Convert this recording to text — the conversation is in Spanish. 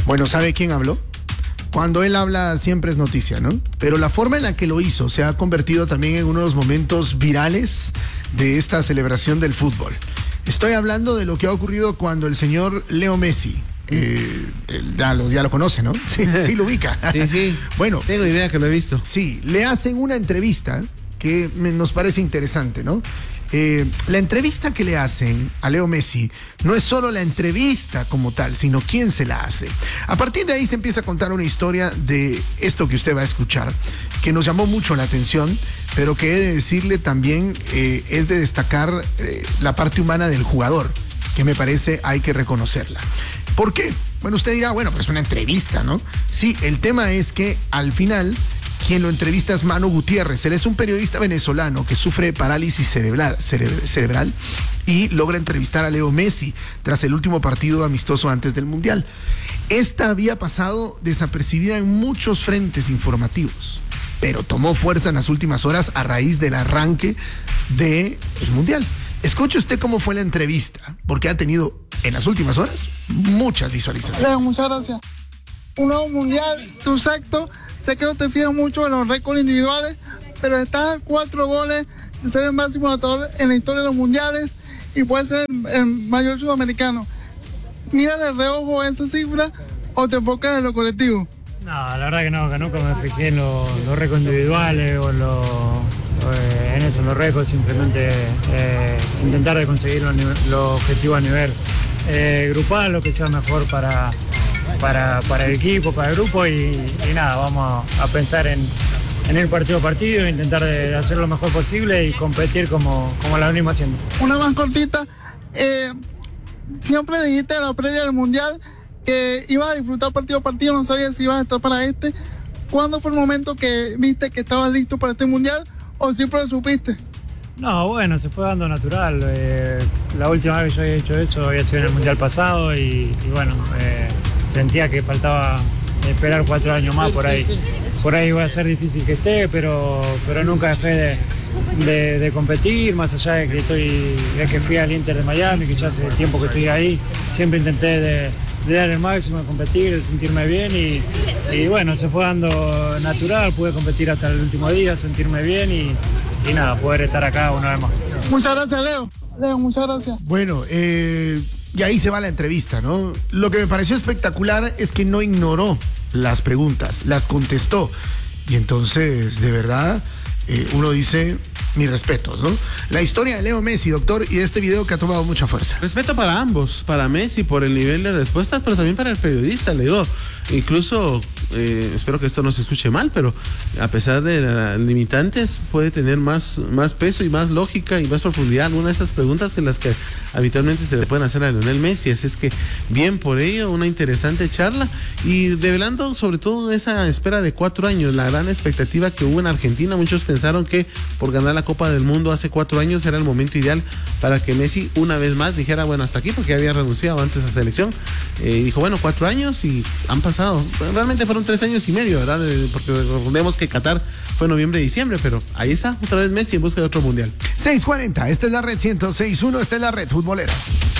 Bueno, ¿sabe quién habló? Cuando él habla siempre es noticia, ¿no? Pero la forma en la que lo hizo se ha convertido también en uno de los momentos virales de esta celebración del fútbol. Estoy hablando de lo que ha ocurrido cuando el señor Leo Messi, ya lo conoce, ¿no? Sí, lo ubica. Sí. Bueno, tengo idea que lo he visto. Sí, le hacen una entrevista que nos parece interesante, ¿no? La entrevista que le hacen a Leo Messi no es solo la entrevista como tal, sino quién se la hace. A partir de ahí se empieza a contar una historia de esto que usted va a escuchar, que nos llamó mucho la atención, pero que he de decirle también es de destacar la parte humana del jugador, que me parece hay que reconocerla. ¿Por qué? Bueno, usted dirá, bueno, pero es una entrevista, ¿no? Sí, el tema es que al final quien lo entrevista es Manu Gutiérrez. Él es un periodista venezolano que sufre parálisis cerebral y logra entrevistar a Leo Messi tras el último partido amistoso antes del Mundial. Esta había pasado desapercibida en muchos frentes informativos, pero tomó fuerza en las últimas horas a raíz del arranque del Mundial. Escuche usted cómo fue la entrevista, porque ha tenido en las últimas horas muchas visualizaciones. Leo, muchas gracias. Un nuevo Mundial, tu sexto. Sé que no te fijas mucho en los récords individuales, pero estás a 4 goles de ser el máximo anotador en la historia de los mundiales y puede ser el mayor sudamericano. ¿Mira de reojo esa cifra o te enfocas en lo colectivo? No, la verdad que no, que nunca me fijé en los récords individuales o en eso, en los récords, simplemente intentar de conseguir los objetivos a nivel grupal, lo que sea mejor para el equipo, para el grupo y nada, vamos a pensar en ir partido a partido, intentar de hacer lo mejor posible y competir como la venimos haciendo. Una más cortita, siempre dijiste en la previa del Mundial que ibas a disfrutar partido a partido, no sabías si ibas a estar para este. ¿Cuándo fue el momento que viste que estabas listo para este Mundial o siempre lo supiste? No, bueno, se fue dando natural. La última vez que yo había hecho eso había sido en el Mundial pasado y bueno, sentía que faltaba esperar 4 años más por ahí. Por ahí iba a ser difícil que esté, pero nunca dejé de competir, más allá de que fui al Inter de Miami, que ya hace tiempo que estoy ahí, siempre intenté de dar el máximo, de competir, de sentirme bien y bueno, se fue dando natural, pude competir hasta el último día, sentirme bien y nada, poder estar acá una vez más. Muchas gracias, Leo. Leo, muchas gracias. Bueno, y ahí se va la entrevista, ¿no? Lo que me pareció espectacular es que no ignoró las preguntas, las contestó. Y entonces, de verdad, uno dice, mis respetos, ¿no? La historia de Leo Messi, doctor, y este video que ha tomado mucha fuerza. Respeto para ambos, para Messi por el nivel de respuestas, pero también para el periodista, le digo. Incluso, espero que esto no se escuche mal, pero a pesar de las limitantes, puede tener más peso y más lógica y más profundidad algunas de estas preguntas que las que habitualmente se le pueden hacer a Lionel Messi. Así es que, bien por ello, una interesante charla y develando sobre todo esa espera de 4 años, la gran expectativa que hubo en Argentina. Muchos pensaron que por ganar la Copa del Mundo hace 4 años era el momento ideal para que Messi una vez más dijera, bueno, hasta aquí, porque había renunciado antes a selección. Dijo, bueno, 4 años y han pasado. Realmente fueron 3 años y medio, ¿verdad? Porque recordemos que Qatar fue noviembre-diciembre, pero ahí está, otra vez Messi en busca de otro mundial. 6:40, esta es la red 106.1, esta es la red futbolera.